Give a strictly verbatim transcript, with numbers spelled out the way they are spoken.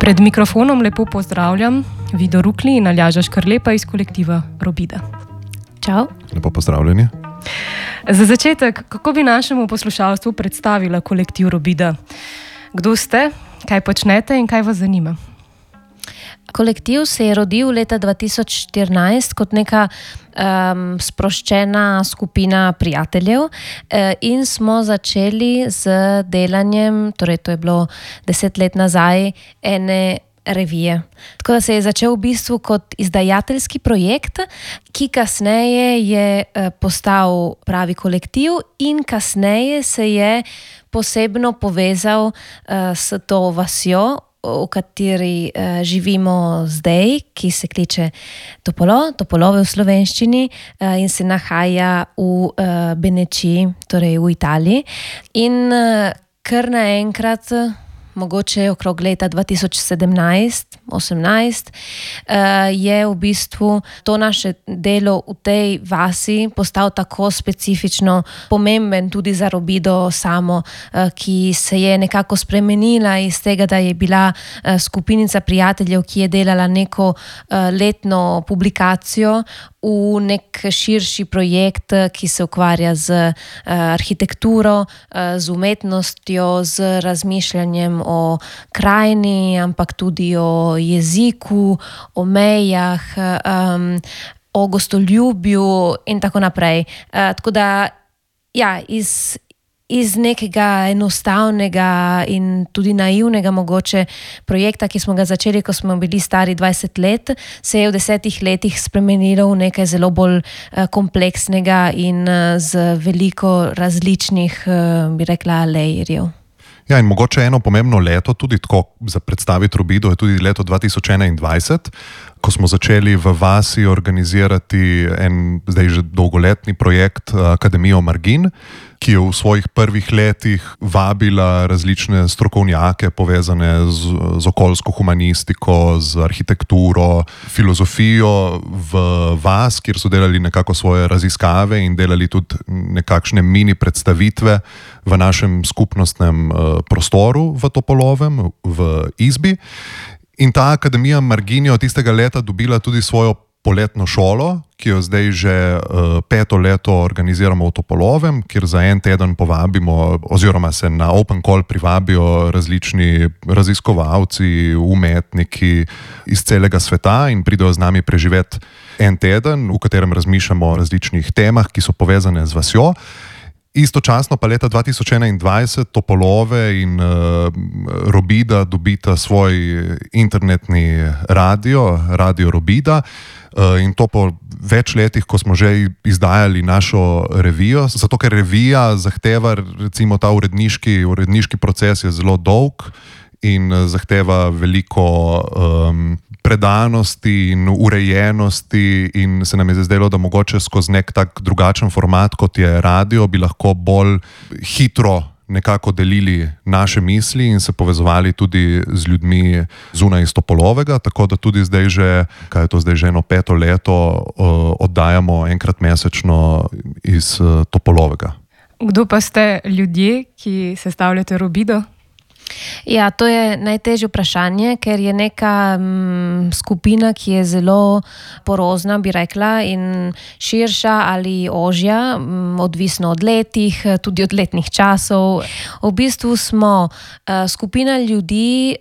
Pred mikrofonom lepo pozdravljam Vido Rukli in Aljaža Škarlepa iz kolektiva Robida. Čau. Lepo pozdravljeni. Za začetek, kako bi našemu poslušalstvu predstavila kolektiv Robida? Kdo ste, kaj počnete in kaj vas zanima? Kolektiv se je rodil leta dva tisoč štirinajst kot neka um, sproščena skupina prijateljev uh, in smo začeli z delanjem, torej to je bilo deset let nazaj, ene revije. Tako da se je začel v bistvu kot izdajateljski projekt, ki kasneje je uh, postal pravi kolektiv in kasneje se je posebno povezal uh, s to vasjo, v kateri uh, živimo zdaj, ki se kliče Topolo, Topolove v slovenščini uh, in se nahaja v uh, Benečiji, torej v Italiji. In uh, kar naenkrat, mogoče okrog leta dva tisoč sedemnajst osemnajst, uh, je v bistvu to naše delo v tej vasi postal tako specifično pomemben tudi za Robido samo, uh, ki se je nekako spremenila iz tega, da je bila uh, skupinica prijateljev, ki je delala neko uh, letno publikacijo v nek širši projekt, ki se ukvarja z uh, arhitekturo, uh, z umetnostjo, z razmišljanjem o krajini, ampak tudi o jeziku, o mejah, um, o gostoljubju in tako naprej. Uh, tako da, ja, iz iz nekega enostavnega in tudi naivnega mogoče projekta, ki smo ga začeli, ko smo bili stari dvajset let, se je v desetih letih spremenilo v nekaj zelo bolj uh, kompleksnega in uh, z veliko različnih, uh, bi rekla, layerjev. Ja, in mogoče eno pomembno leto, tudi tako za predstaviti Robido, je tudi leto dva tisoč enaindvajset, ko smo začeli v vasi organizirati en zdaj že dolgoletni projekt Akademijo Margin, ki je v svojih prvih letih vabila različne strokovnjake povezane z, z okoljsko humanistiko, z arhitekturo, filozofijo v vas, kjer so delali nekako svoje raziskave in delali tudi nekakšne mini predstavitve v našem skupnostnem uh, prostoru v Topolovem, v izbi. In ta Akademija Margin je od tistega leta dobila tudi svojo poletno šolo, ki jo zdaj že uh, peto leto organiziramo v Topolovem, kjer za en teden povabimo oziroma se na open call privabijo različni raziskovalci, umetniki iz celega sveta in pridejo z nami preživeti en teden, v katerem razmišljamo o različnih temah, ki so povezane z vasjo. Istočasno pa leta dva tisoč enaindvajset Topolove in uh, Robida dobita svoj internetni radio, Radio Robida, uh, in to po več letih, ko smo že izdajali našo revijo, zato ker revija zahteva, recimo ta uredniški, uredniški proces je zelo dolg in zahteva veliko um, predanosti in urejenosti in se nam je zdelo, da mogoče skozi nek tak drugačen format, kot je radio, bi lahko bolj hitro nekako delili naše misli in se povezovali tudi z ljudmi zunaj iz Topolovega, tako da tudi zdaj že, kaj je to zdaj že eno peto leto, uh, oddajamo enkrat mesečno iz uh, Topolovega. Kdo pa ste ljudje, ki sestavljate Robido? Ja, to je najtežje vprašanje, ker je neka m, skupina, ki je zelo porozna, bi rekla, in širša ali ožja, m, odvisno od letih, tudi od letnih časov. V bistvu smo uh, skupina ljudi,